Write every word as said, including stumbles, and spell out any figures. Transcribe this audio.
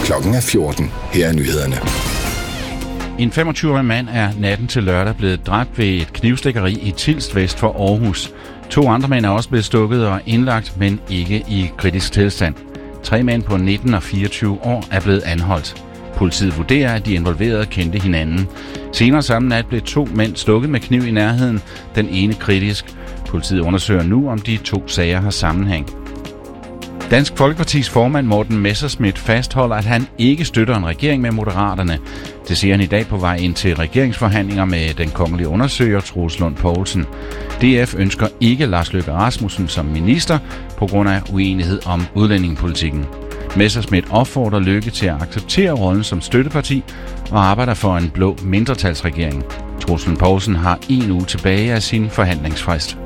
Klokken er fjorten. Her er nyhederne. En femogtyve-årig mand er natten til lørdag blevet dræbt ved et knivstikkeri i Tilst vest for Aarhus. To andre mænd er også blevet stukket og indlagt, men ikke i kritisk tilstand. Tre mænd på nitten og fireogtyve år er blevet anholdt. Politiet vurderer, at de involverede kendte hinanden. Senere samme nat blev to mænd stukket med kniv i nærheden, den ene kritisk. Politiet undersøger nu, om de to sager har sammenhæng. Dansk Folkepartis formand Morten Messerschmidt fastholder, at han ikke støtter en regering med Moderaterne. Det siger han i dag på vej ind til regeringsforhandlinger med den kongelige undersøger Troels Lund Poulsen. D F ønsker ikke Lars Løkke Rasmussen som minister på grund af uenighed om udlændingepolitikken. Messerschmidt opfordrer Løkke til at acceptere rollen som støtteparti og arbejder for en blå mindretalsregering. Troels Lund Poulsen har en uge tilbage af sin forhandlingsfrist.